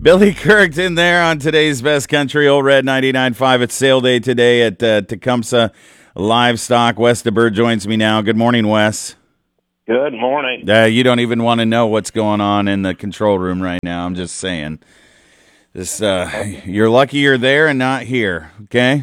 Billy Currington there on today's Best Country, Old Red 99.5. It's sale day today at Tecumseh Livestock. Wes DeBurr joins me now. Good morning, Wes. Good morning. You don't even want to know what's going on in the control room right now. I'm just saying. This, you're lucky you're there and not here, okay?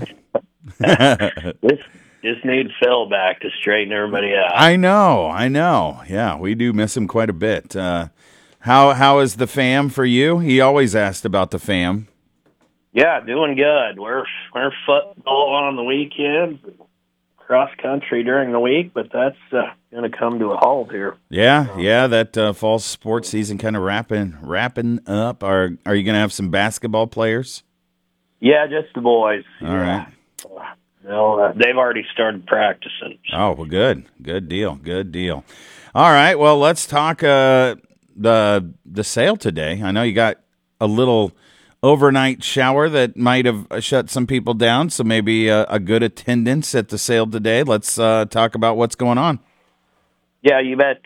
Just need Phil back to straighten everybody out. I know. Yeah, we do miss him quite a bit. How is the fam for you? He always asked about the fam. Yeah, doing good. We're football on the weekends, cross country during the week, but that's going to come to a halt here. Yeah. That fall sports season kind of wrapping up. Are you going to have some basketball players? Yeah, just the boys. All right. No, they've already started practicing. Oh, well, good deal. All right, well, let's talk the sale today. I know you got a little overnight shower that might have shut some people down, so maybe a good attendance at the sale today. Let's talk about what's going on. Yeah, you bet.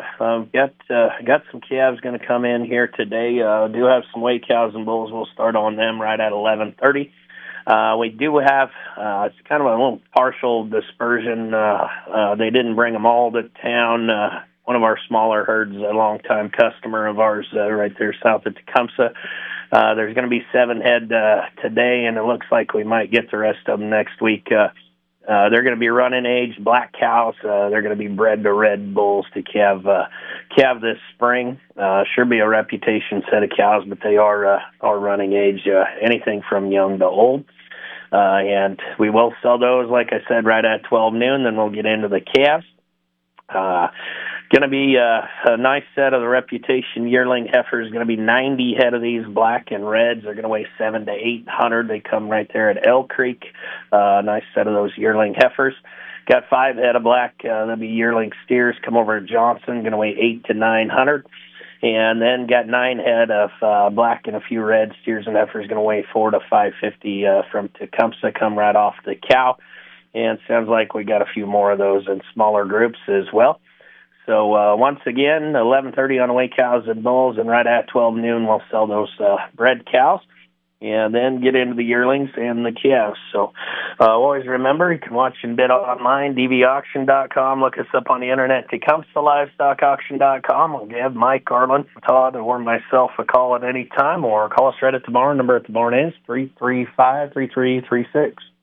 Got some calves going to come in here today. Do have some weight cows and bulls. We'll start on them right at 11:30. We do have, it's kind of a little partial dispersion. They didn't bring them all to town. One of our smaller herds, a longtime customer of ours, right there south of Tecumseh. There's going to be 7 head today, and it looks like we might get the rest of them next week. They're going to be running aged black cows. They're going to be bred to red bulls to calve this spring. Sure be a reputation set of cows, but they are running age, anything from young to old. And we will sell those, like I said, right at 12 noon. Then we'll get into the calves. Going to be a nice set of the reputation yearling heifers. Going to be 90 head of these black and reds. They're going to weigh 700 to 800. They come right there at Elk Creek. Nice set of those yearling heifers. Got 5 head of black. That'll be yearling steers. Come over to Johnson. Going to weigh 800 to 900. And then got 9 head of black and a few red steers and heifers. Going to weigh 400 to 550 from Tecumseh. Come right off the cow. And sounds like we got a few more of those in smaller groups as well. So once again, 11:30 on the way cows and bulls, and right at 12 noon we'll sell those bred cows, and then get into the yearlings and the calves. So always remember, you can watch and bid online, dvauction.com. Look us up on the internet, TecumsehLivestockAuction.com. We'll give Mike, Garland, Todd, or myself a call at any time, or call us right at the barn. Number at the barn is 335-3336.